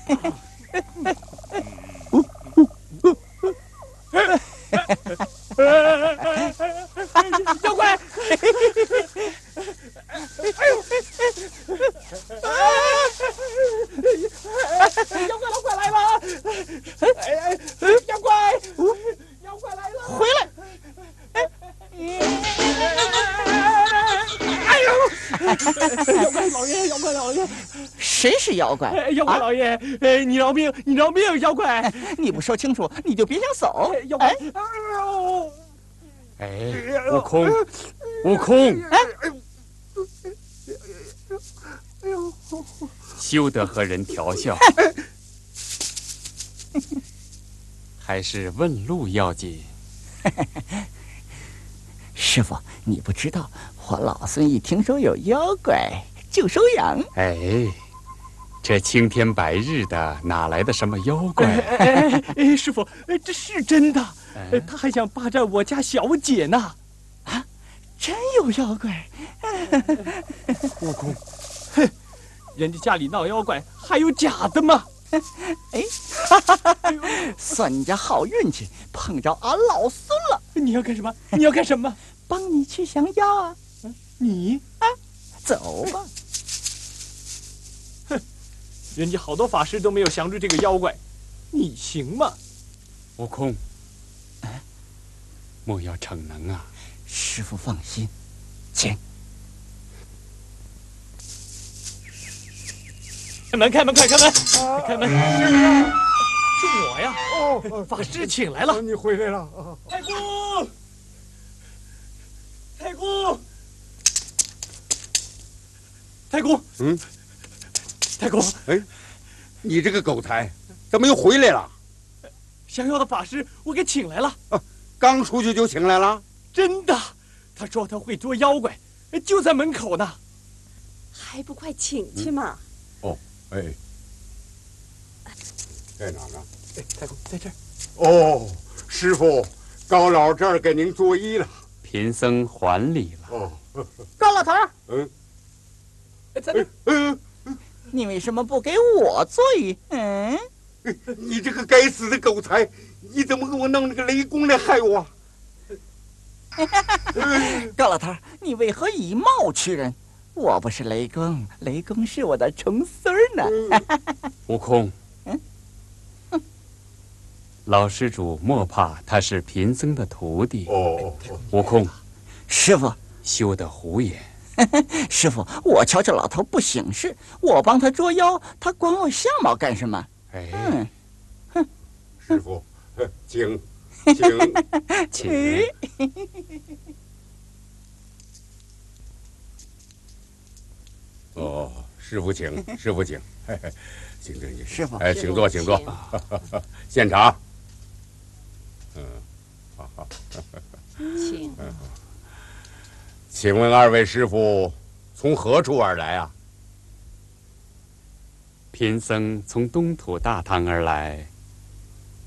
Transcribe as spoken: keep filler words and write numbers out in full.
妖怪！哎呦！妖怪老快来了！哎哎，妖怪！妖怪来了！ 回来！ 哎呦！妖怪老爷，妖怪老爷！ 谁是妖怪？ 妖怪老爷，哎，你饶命！你饶命！妖怪！ 你不说清楚，你就别想走。 妖怪！ 哎，悟空，悟空！ 哎， 哎呦！ 休得和人调笑，还是问路要紧。 师傅，你不知道，我老孙一听说有妖怪就收养。 哎，这青天白日的，哪来的什么妖怪？ 哎哎，师傅，这是真的。他还想霸占我家小姐呢。 啊，真有妖怪！ 悟空，哼，人家家里闹妖怪，还有假的吗？ 哎，哈哈哈哈，算你家好运气，碰着俺老孙了。 你要干什么？你要干什么？ 帮你去降妖啊！ 你啊，走吧。 哼，人家好多法师都没有降住这个妖怪，你行吗？ 悟空，莫要逞能啊！ 师傅放心，请。 开门，开门，快开门！啊、开门！是啊，是我呀！哦，法师请来了。 哦、你回来了。 哦、太公，太公，太公， 嗯， 太公， 哎，你这个狗才，怎么又回来了？ 降妖的法师，我给请来了。 啊，刚出去就请来了？ 真的，他说他会捉妖怪，就在门口呢。 还不快请去嘛！ 嗯、哦。哎，在哪呢？ 哎，太公在这儿。 哦，师傅，高老这儿给您作揖了。 贫僧还礼了。 哦， 高老头， 嗯， 在那。 嗯， 你为什么不给我作揖？嗯， 你这个该死的狗才，你怎么给我弄那个雷公来害我？ 高老头，你为何以貌取人？我不是雷公，雷公是我的重孙呢。 悟空， 嗯， 老施主莫怕，他是贫僧的徒弟。 哦， 悟空， 师傅， 休得胡言。 师傅，我瞧这老头不省事，我帮他捉妖，他管我相貌干什么？ 哎， 嗯， 哼，师傅，请，请， 请。 哦，师傅请，师傅请，嘿嘿，请请请， 师傅， 哎，请坐，请坐，献茶。嗯，好好， 请。 请问二位师傅从何处而来啊？ 贫僧从东土大唐而来，